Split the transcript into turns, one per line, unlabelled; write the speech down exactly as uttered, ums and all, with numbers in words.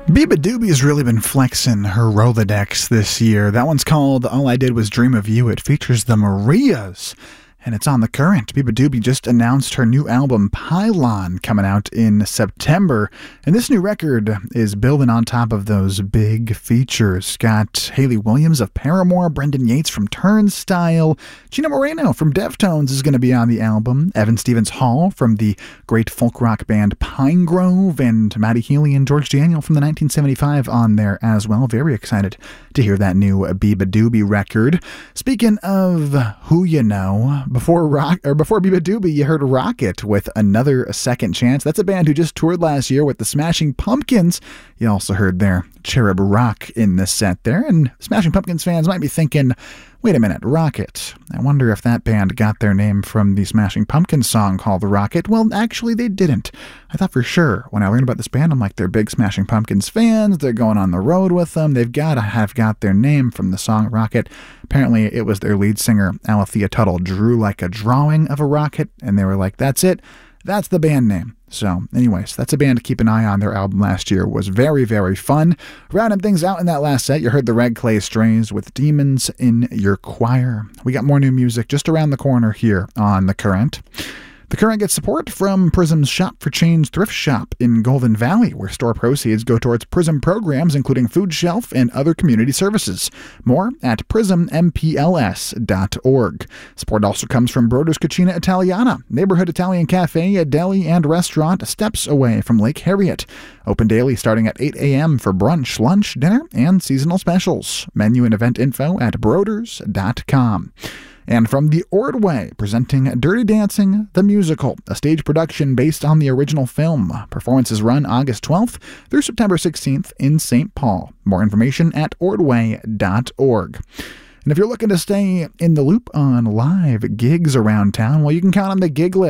Beabadoobie's really been flexing her Rolodex this year. That one's called All I Did Was Dream of You. It features the Marias, and it's on The Current. Beabadoobie just announced her new album, Pylon, coming out in September. And this new record is building on top of those big features. Got Hayley Williams of Paramore, Brendan Yates from Turnstile, Gina Moreno from Deftones is going to be on the album, Evan Stevens Hall from the great folk rock band Pinegrove, and Matty Healy and George Daniel from the nineteen seventy-five on there as well. Very excited to hear that new Beabadoobie record. Speaking of who you know, Before rock or before Beabadoobie, you heard Rocket with Another Second Chance. That's a band who just toured last year with the Smashing Pumpkins. You also heard their Cherub Rock in this set there. And Smashing Pumpkins fans might be thinking, wait a minute, Rocket. I wonder if that band got their name from the Smashing Pumpkins song called Rocket. Well, actually, they didn't. I thought for sure when I learned about this band, I'm like, they're big Smashing Pumpkins fans. They're going on the road with them. They've got to have got their name from the song Rocket. Apparently, it was their lead singer, Alethea Tuttle, drew like a drawing of a rocket, and they were like, that's it. That's the band name. So, anyways, that's a band to keep an eye on. Their album last year was very, very fun. Rounding things out in that last set, you heard the Red Clay Strays with Demons in Your Choir. We got more new music just around the corner here on The Current. The Current gets support from Prism's Shop for Change thrift shop in Golden Valley, where store proceeds go towards Prism programs including Food Shelf and other community services. More at prism m p l s dot org. Support also comes from Broder's Cucina Italiana, neighborhood Italian cafe, a deli, and restaurant steps away from Lake Harriet. Open daily starting at eight a.m. for brunch, lunch, dinner, and seasonal specials. Menu and event info at broders dot com. And from the Ordway, presenting Dirty Dancing, the Musical, a stage production based on the original film. Performances run August twelfth through September sixteenth in Saint Paul. More information at ordway dot org. And if you're looking to stay in the loop on live gigs around town, well, you can count on the gig list.